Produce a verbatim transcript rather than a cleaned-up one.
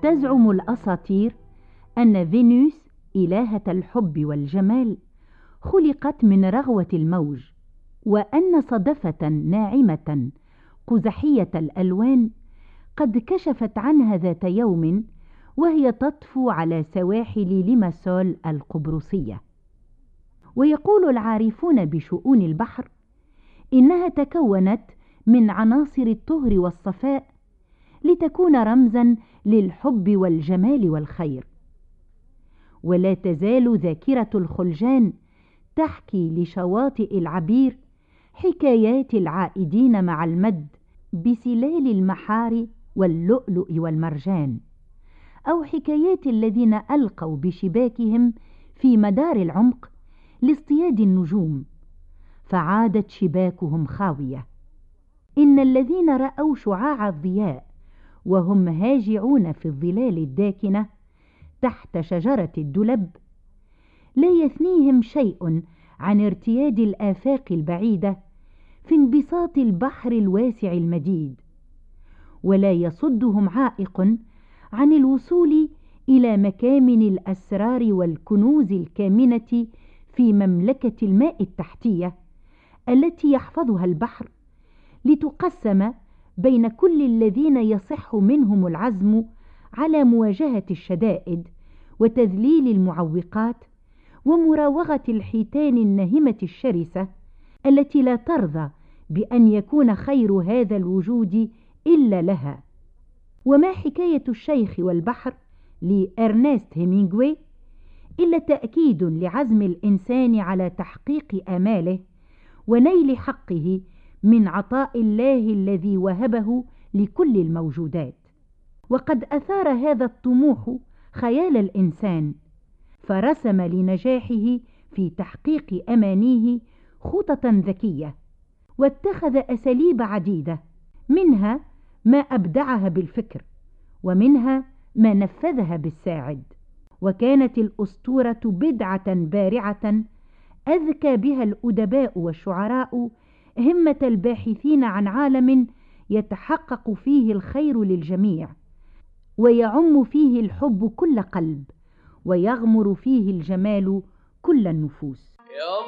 تزعم الأساطير أن فينوس إلهة الحب والجمال خلقت من رغوة الموج، وأن صدفة ناعمة قزحية الألوان قد كشفت عنها ذات يوم وهي تطفو على سواحل ليماسول القبرصية. ويقول العارفون بشؤون البحر إنها تكونت من عناصر الطهر والصفاء لتكون رمزا للحب والجمال والخير. ولا تزال ذاكرة الخلجان تحكي لشواطئ العبير حكايات العائدين مع المد بسلال المحار واللؤلؤ والمرجان، أو حكايات الذين ألقوا بشباكهم في مدار العمق لاصطياد النجوم فعادت شباكهم خاوية. إن الذين رأوا شعاع الضياء وهم هاجعون في الظلال الداكنة تحت شجرة الدلب لا يثنيهم شيء عن ارتياد الآفاق البعيدة في انبساط البحر الواسع المديد، ولا يصدهم عائق عن الوصول إلى مكامن الأسرار والكنوز الكامنة في مملكة الماء التحتية التي يحفظها البحر، لتقسم بين كل الذين يصح منهم العزم على مواجهة الشدائد وتذليل المعوقات ومراوغة الحيتان النهمة الشرسة التي لا ترضى بأن يكون خير هذا الوجود إلا لها. وما حكاية الشيخ والبحر لإرنست هيمينغوي إلا تأكيد لعزم الإنسان على تحقيق آماله ونيل حقه من عطاء الله الذي وهبه لكل الموجودات. وقد أثار هذا الطموح خيال الإنسان فرسم لنجاحه في تحقيق أمانيه خططا ذكية، واتخذ أساليب عديدة، منها ما أبدعها بالفكر ومنها ما نفذها بالساعد. وكانت الأسطورة بدعة بارعة أذكى بها الأدباء والشعراء همة الباحثين عن عالم يتحقق فيه الخير للجميع، ويعم فيه الحب كل قلب، ويغمر فيه الجمال كل النفوس.